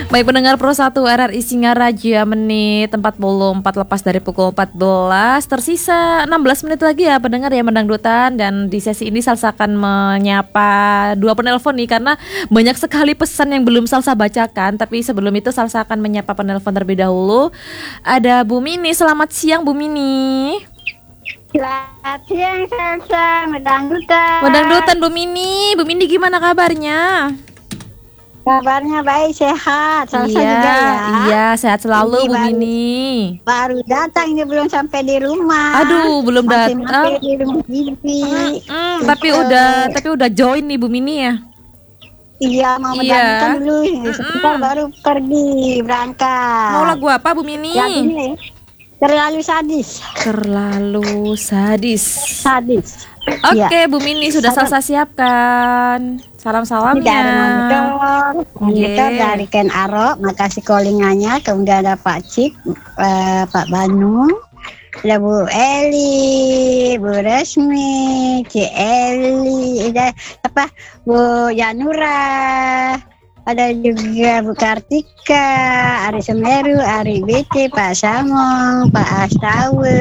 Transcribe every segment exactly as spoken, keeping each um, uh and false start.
Baik pendengar Pro satu R R I Singaraja, menit empat puluh empat lepas dari pukul empat belas. Tersisa enam belas menit lagi ya pendengar ya mendangdutan. Dan di sesi ini Salsa akan menyapa dua penelpon nih, karena banyak sekali pesan yang belum Salsa bacakan. Tapi sebelum itu Salsa akan menyapa penelpon terlebih dahulu. Ada Bu Mini, selamat siang Bu Mini. Selamat siang Salsa, mendangdutan. Mendangdutan Bu Mini. Bu Mini gimana kabarnya? Kabarnya baik, sehat. Salsa iya, juga ya. Iya, sehat selalu ini Bu baru, Mini. Baru datang, ini belum sampai di rumah. Aduh, belum datang. Masih di rumah Bibi. Hmm, hmm, tapi udah tapi udah join nih Bu Mini ya. Iya, mau Iya. mendangdutan dulu. Sebentar Mm-mm. baru pergi berangkat. Mau lagu apa Bu Mini? Lagunya terlalu sadis. Terlalu sadis. Sadis. Oke, Ya. Bu Mini sudah Salam. Salsa siapkan. Salam-salamnya. Ini dari monitor, monitor Yeah. dari Ken Aro, makasih callingannya. Kemudian ada Pak Cik, eh, Pak Banu, ada Bu Eli, Bu Resmi, Ci Eli, ada apa Bu Yanura, ada juga Bu Kartika, Ari Semeru, Ari B C, Pak Samong, Pak Astawe,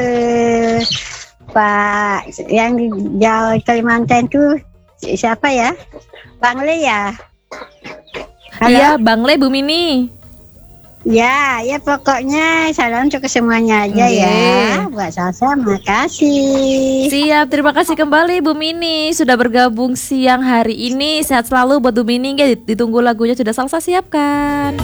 Pak yang di Jawa Kalimantan tuh siapa ya? Bang Le ya? Halo? Iya, Bang Le Bu Mini. Ya, ya pokoknya salam untuk semuanya aja Oke. ya. Buat Salsa, makasih. Siap, terima kasih kembali Bu Mini sudah bergabung siang hari ini. Sehat selalu buat Bu Mini. Ya, ditunggu lagunya sudah Salsa siapkan.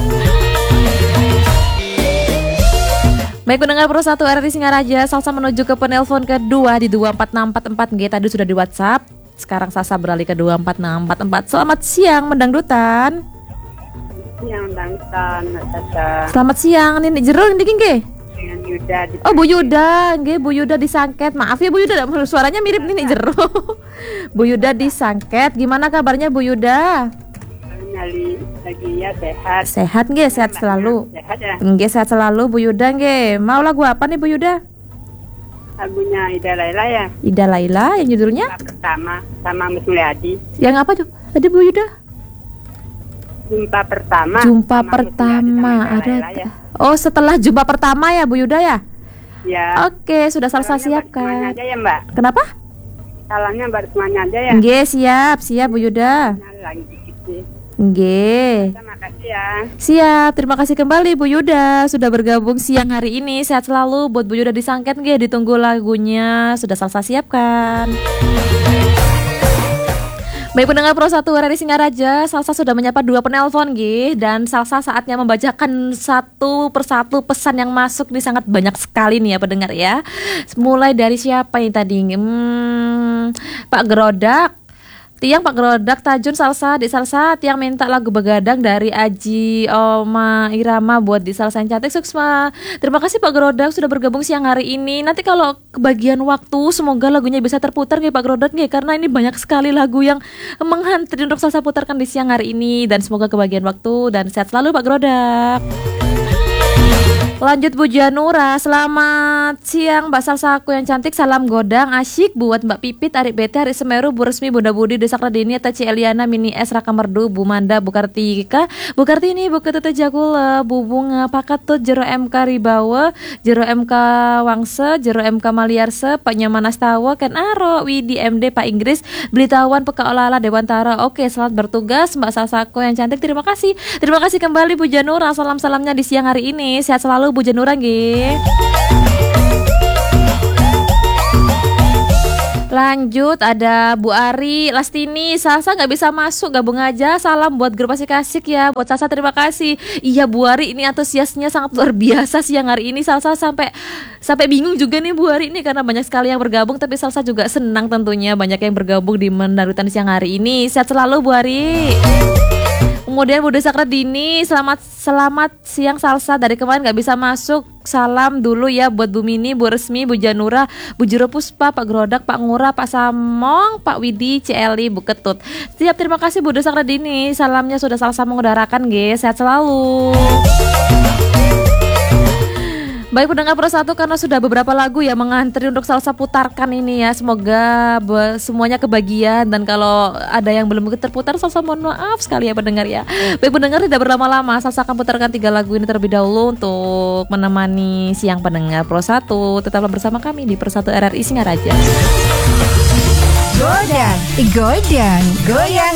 Baik pendengar Pro satu R R I Singaraja, Salsa menuju ke penelpon kedua di dua empat enam empat empat. G tadi sudah di WhatsApp. Sekarang Salsa beralih ke dua empat enam empat empat. Selamat siang mendangdutan. Yang dangdutan, Natasha. Selamat siang, ini jero ini nggih. Dengan Yuda di Oh Bu Yuda, nggih Bu Yuda di Sangket. Maaf ya Bu Yuda, suaranya mirip nih jero. Bu Yuda di Sangket. Gimana kabarnya Bu Yuda? nyali lagi ya sehat. Sehat nggih, sehat selalu. Sehat ya. Nggih, sehat selalu Bu Yuda nggih. Mau lagu apa nih Bu Yuda? Lagunya Ida Laila ya. Ida Laila yang judulnya? Jumpa pertama sama Mas Mulyadi. Yang apa tuh? Tadi Bu Yuda? Jumpa pertama. Jumpa sama Mas pertama Mulyadi sama Ida ada. Laila ya. Oh, setelah jumpa pertama ya Bu Yuda ya? Ya. Oke, sudah Salsa Salamnya buat semuanya siapkan. aja ya Mbak. Kenapa? Salamnya buat semuanya aja ya. Nggih, siap, siap Bu Yuda. Nyali lagi dikit sih. Nggih. Terima kasih ya. Siap, terima kasih kembali Bu Yuda sudah bergabung siang hari ini. Sehat selalu buat Bu Yuda di Sangket nggih, ditunggu lagunya sudah Salsa siapkan. Baik pendengar Pro satu R R I Singaraja, Salsa sudah menyapa dua penelpon nggih, dan Salsa saatnya membacakan satu persatu pesan yang masuk. Ini sangat banyak sekali nih ya pendengar ya. Mulai dari siapa ini tadi? Hmm, Pak Gerodak. Tiang Pak Gerodak Tajun Salsa di Salsa. Tiang minta lagu Begadang dari Aji Oma Irama buat di Salsa yang cantik. Suksma. Terima kasih Pak Gerodak sudah bergabung siang hari ini. Nanti kalau kebagian waktu semoga lagunya bisa terputar nih Pak Gerodak nih, karena ini banyak sekali lagu yang menghantri untuk Salsa putarkan di siang hari ini, dan semoga kebagian waktu dan sehat selalu Pak Gerodak. Lanjut Bu Janura, selamat siang Mbak Salsa aku yang cantik, salam godang asyik buat Mbak Pipit, Arik Bete, Arik Semeru, Bu Resmi, Bunda Budi, Desa Kladini, Teci Eliana, Mini S, Raka Merdu, Bu Manda, Bu Kartika, Bu Kartini, Bu Ketete Jakula, Bu Bunga, Pakatut, Jero M K Ribawa, Jero M K Wangse, Jero M K Maliarse, Pak Nyaman Astawa, Ken Aro, Widi M D, Pak Inggris, Blitawan, Peka Olala, Dewantara. Oke, selamat bertugas Mbak Salsa aku yang cantik, terima kasih. Terima kasih kembali Bu Janura, salam-salamnya di siang hari ini. Sehat selalu Bu Janura nggih. Lanjut ada Bu Ari Lastini, Salsa nggak bisa masuk, gabung aja. Salam buat grup asik-asik ya, buat Salsa terima kasih. Iya Bu Ari, ini antusiasnya sangat luar biasa siang hari ini. Salsa sampai sampai bingung juga nih Bu Ari ini, karena banyak sekali yang bergabung. Tapi Salsa juga senang tentunya banyak yang bergabung di Mendangdutan siang hari ini. Sehat selalu Bu Ari. Kemudian Bu Desa Kredini, selamat selamat siang Salsa, dari kemarin nggak bisa masuk. Salam dulu ya buat Bu Mini, Bu Resmi, Bu Janura, Bu Jero Puspa, Pak Gerodak, Pak Ngurah, Pak Samong, Pak Widi, Celi, Bu Ketut. Siap, terima kasih Bu Desa Kredini. Salamnya sudah Salsa mengudarakan, guys. Sehat selalu. Baik pendengar Pro satu, karena sudah beberapa lagu ya mengantri untuk Salsa putarkan ini ya. Semoga be- semuanya kebagian, dan kalau ada yang belum terputar Salsa mohon maaf sekali ya pendengar ya. Baik pendengar, tidak berlama-lama Salsa akan putarkan tiga lagu ini terlebih dahulu untuk menemani siang pendengar Pro satu. Tetaplah bersama kami di Pro satu R R I Singaraja. Godang, godang, goyang